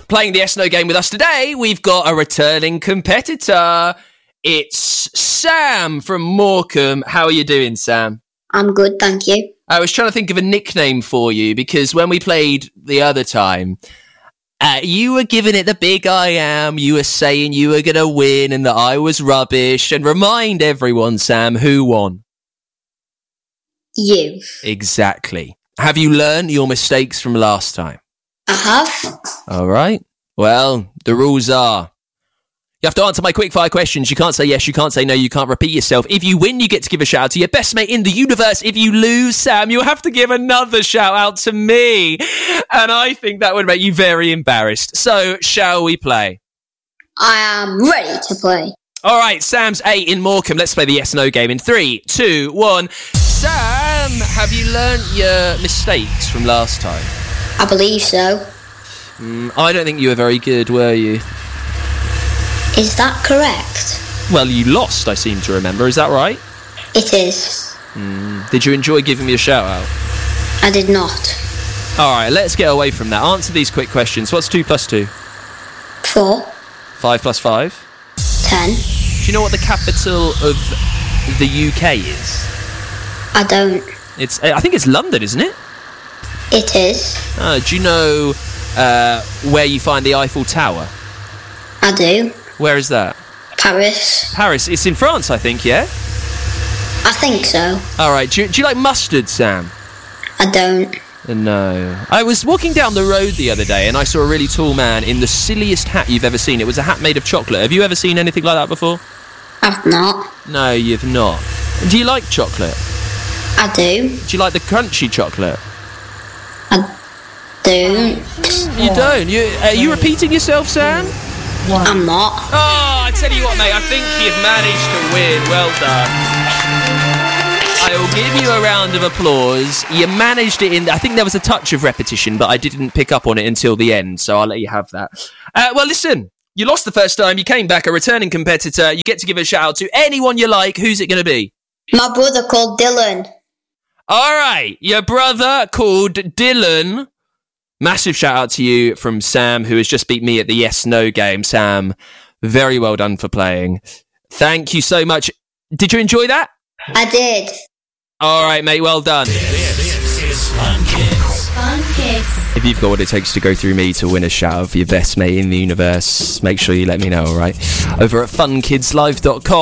Playing the Yes No game with us today, we've got a returning competitor. It's Sam from Morecambe. How are you doing, Sam? I'm good, thank you. I was trying to think of a nickname for you because when we played the other time, you were giving it the big I am. You were saying you were going to win and that I was rubbish. And remind everyone, Sam, who won? You. Exactly. Have you learned your mistakes from last time? I have. All right. Well, the rules are you have to answer my quickfire questions. You can't say yes, you can't say no, you can't repeat yourself. If you win, you get to give a shout out to your best mate in the universe. If you lose, Sam, you'll have to give another shout out to me. And I think that would make you very embarrassed. So, shall we play? I am ready to play. All right, Sam's 8 in Morecambe. Let's play the yes no game in 3, 2, 1. Sam, have you learnt your mistakes from last time? I believe so. I don't think you were very good, were you? Is that correct? Well, you lost, I seem to remember. Is that right? It is. Did you enjoy giving me a shout-out? I did not. All right, let's get away from that. Answer these quick questions. What's 2 plus 2? 4. 5 plus 5? 10. Do you know what the capital of the UK is? I don't. I think it's London, isn't it? It is. Do you know where you find the Eiffel Tower? I do. Where is that? Paris. Paris. It's in France, I think, yeah? I think so. All right. Do you like mustard, Sam? I don't. No. I was walking down the road the other day and I saw a really tall man in the silliest hat you've ever seen. It was a hat made of chocolate. Have you ever seen anything like that before? I've not. No, you've not. Do you like chocolate? I do. Do you like the crunchy chocolate? I don't. You don't? Are you repeating yourself, Sam? I'm not. Oh, I tell you what, mate, I think you've managed to win. Well done. I will give you a round of applause. You managed it I think there was a touch of repetition, but I didn't pick up on it until the end, so I'll let you have that. Well, listen, you lost the first time, you came back a returning competitor, you get to give a shout out to anyone you like. Who's it going to be? My brother called Dylan. All right, your brother called Dylan. Massive shout out to you from Sam, who has just beat me at the yes no game. Sam, very well done for playing. Thank you so much. Did you enjoy that? I did. All right, mate, well done. This is Fun Kids. Fun Kids. If you've got what it takes to go through me to win a shout out for your best mate in the universe, make sure you let me know, all right? Over at funkidslive.com.